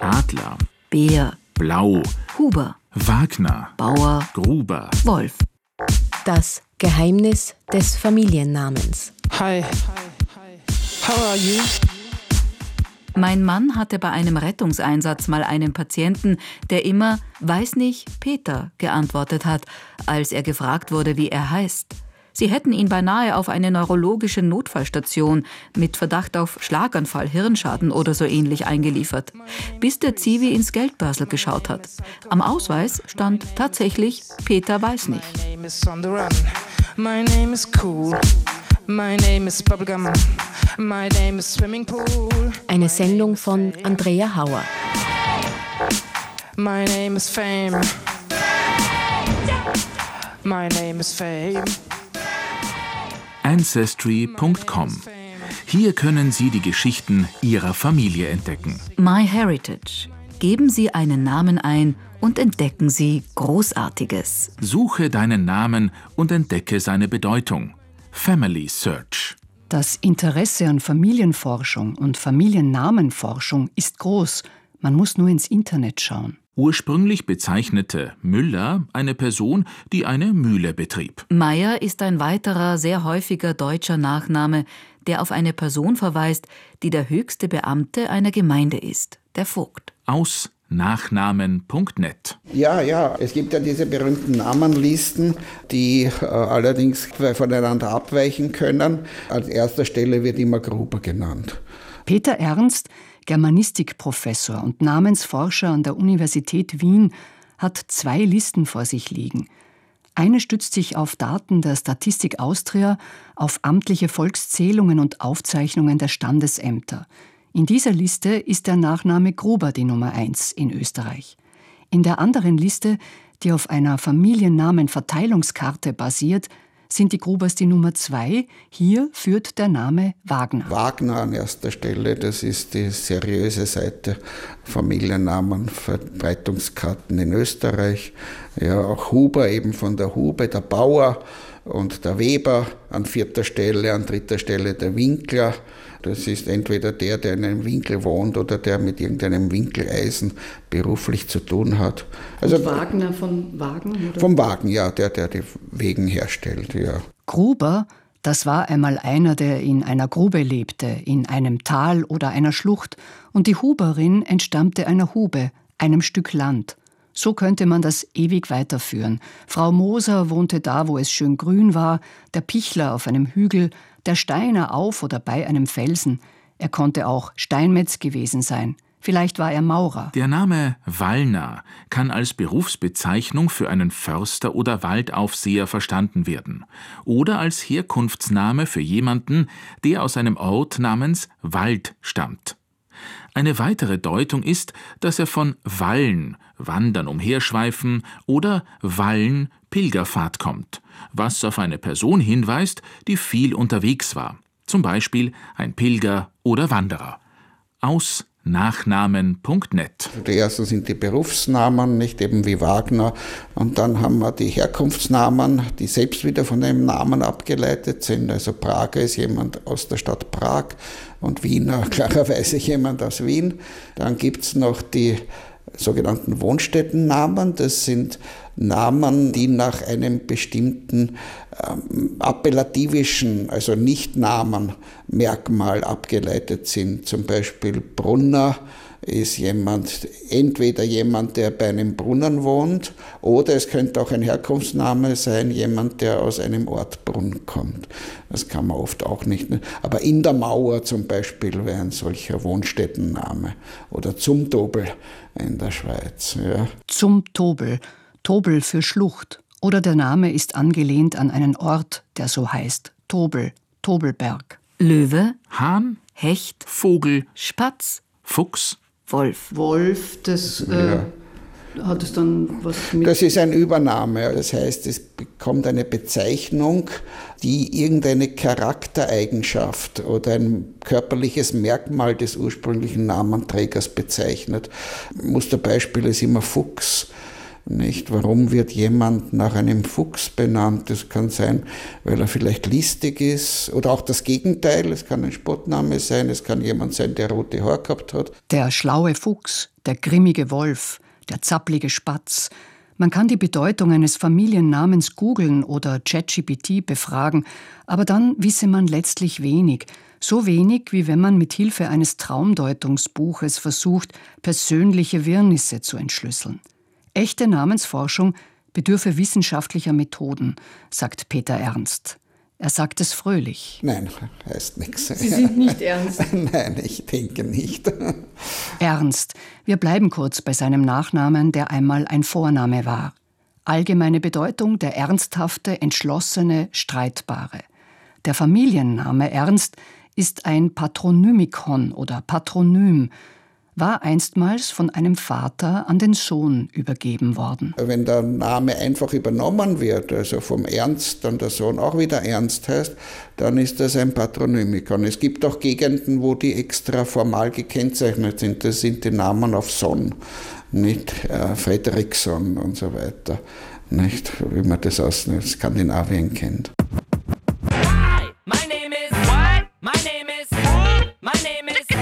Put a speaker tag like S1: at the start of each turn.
S1: Adler,
S2: Bär,
S1: Blau,
S2: Huber,
S1: Wagner,
S2: Bauer,
S1: Gruber,
S2: Wolf.
S3: Das Geheimnis des Familiennamens.
S4: Hi. How are you?
S2: Mein Mann hatte bei einem Rettungseinsatz mal einen Patienten, der immer »Weiß nicht, Peter« geantwortet hat, als er gefragt wurde, wie er heißt. Sie hätten ihn beinahe auf eine neurologische Notfallstation mit Verdacht auf Schlaganfall, Hirnschaden oder so ähnlich eingeliefert, bis der Zivi ins Geldbörsel geschaut hat. Am Ausweis stand tatsächlich »Peter weiß nicht«.
S4: My name is cool. My name is bubblegum. My name is swimming pool.
S3: Eine Sendung von Andrea Hauer.
S4: My name is fame. My name is fame.
S1: Ancestry.com. Hier können Sie die Geschichten Ihrer Familie entdecken.
S2: MyHeritage. Geben Sie einen Namen ein und entdecken Sie Großartiges.
S1: Suche deinen Namen und entdecke seine Bedeutung. Family Search.
S5: Das Interesse an Familienforschung und Familiennamenforschung ist groß. Man muss nur ins Internet schauen.
S1: Ursprünglich bezeichnete Müller eine Person, die eine Mühle betrieb.
S2: Meyer ist ein weiterer, sehr häufiger deutscher Nachname, der auf eine Person verweist, die der höchste Beamte einer Gemeinde ist, der Vogt.
S1: Aus Nachnamen.net.
S6: Ja, es gibt ja diese berühmten Namenlisten, die allerdings voneinander abweichen können. Als erster Stelle wird immer Gruber genannt.
S5: Peter Ernst, Germanistikprofessor und Namensforscher an der Universität Wien, hat 2 Listen vor sich liegen. Eine stützt sich auf Daten der Statistik Austria, auf amtliche Volkszählungen und Aufzeichnungen der Standesämter. In dieser Liste ist der Nachname Gruber die Nummer 1 in Österreich. In der anderen Liste, die auf einer Familiennamenverteilungskarte basiert, sind die Grubers die Nummer 2. Hier führt der Name Wagner.
S6: Wagner an erster Stelle, das ist die seriöse Seite Familiennamenverbreitungskarten in Österreich. Ja, auch Huber, eben von der Hube, der Bauer und der Weber an 4. Stelle, an 3. Stelle der Winkler. Das ist entweder der in einem Winkel wohnt oder der mit irgendeinem Winkeleisen beruflich zu tun hat.
S5: Also Wagner von Wagen? Oder?
S6: Vom Wagen, ja, der die Wegen herstellt, ja.
S5: Gruber, das war einmal einer, der in einer Grube lebte, in einem Tal oder einer Schlucht. Und die Huberin entstammte einer Hube, einem Stück Land. So könnte man das ewig weiterführen. Frau Moser wohnte da, wo es schön grün war, der Pichler auf einem Hügel, der Steiner auf oder bei einem Felsen. Er konnte auch Steinmetz gewesen sein. Vielleicht war er Maurer.
S1: Der Name Wallner kann als Berufsbezeichnung für einen Förster oder Waldaufseher verstanden werden oder als Herkunftsname für jemanden, der aus einem Ort namens Wald stammt. Eine weitere Deutung ist, dass er von Wallen, Wandern, Umherschweifen oder Wallen, Pilgerfahrt kommt, was auf eine Person hinweist, die viel unterwegs war, zum Beispiel ein Pilger oder Wanderer. Aus Nachnamen.net.
S6: Die ersten sind die Berufsnamen, nicht eben wie Wagner. Und dann haben wir die Herkunftsnamen, die selbst wieder von einem Namen abgeleitet sind. Also Prager ist jemand aus der Stadt Prag und Wiener klarerweise jemand aus Wien. Dann gibt es noch die sogenannten Wohnstättennamen. Das sind Namen, die nach einem bestimmten appellativischen, also Nicht-Namen-Merkmal abgeleitet sind. Zum Beispiel Brunner ist entweder jemand, der bei einem Brunnen wohnt, oder es könnte auch ein Herkunftsname sein, jemand, der aus einem Ort Brunn kommt. Das kann man oft auch nicht. Aber in der Mauer zum Beispiel wäre ein solcher Wohnstättenname. Oder Zumtobel in der Schweiz. Ja.
S5: Zumtobel, Tobel für Schlucht. Oder der Name ist angelehnt an einen Ort, der so heißt. Tobel, Tobelberg.
S2: Löwe,
S1: Hahn,
S2: Hecht,
S1: Vogel,
S2: Spatz,
S1: Fuchs,
S2: Wolf.
S5: Wolf, das hat es dann was mit...
S6: Das ist ein Übername. Das heißt, es bekommt eine Bezeichnung, die irgendeine Charaktereigenschaft oder ein körperliches Merkmal des ursprünglichen Namenträgers bezeichnet. Musterbeispiel ist immer Fuchs. Nicht? Warum wird jemand nach einem Fuchs benannt? Das kann sein, weil er vielleicht listig ist oder auch das Gegenteil. Es kann ein Spottname sein, es kann jemand sein, der rote Haare gehabt hat.
S5: Der schlaue Fuchs, der grimmige Wolf, der zapplige Spatz. Man kann die Bedeutung eines Familiennamens googeln oder ChatGPT befragen, aber dann wisse man letztlich wenig. So wenig, wie wenn man mit Hilfe eines Traumdeutungsbuches versucht, persönliche Wirrnisse zu entschlüsseln. Echte Namensforschung bedürfe wissenschaftlicher Methoden, sagt Peter Ernst. Er sagt es fröhlich.
S6: Nein, heißt nichts.
S5: Sie sind nicht ernst?
S6: Nein, ich denke nicht.
S5: Ernst. Wir bleiben kurz bei seinem Nachnamen, der einmal ein Vorname war. Allgemeine Bedeutung: der Ernsthafte, Entschlossene, Streitbare. Der Familienname Ernst ist ein Patronymikon oder Patronym, war einstmals von einem Vater an den Sohn übergeben worden.
S6: Wenn der Name einfach übernommen wird, also vom Ernst dann der Sohn auch wieder Ernst heißt, dann ist das ein Patronymikon. Es gibt auch Gegenden, wo die extra formal gekennzeichnet sind. Das sind die Namen auf Son, nicht Fredriksson und so weiter, nicht, wie man das aus Skandinavien kennt.
S7: Hi, my name is what? My name is my name is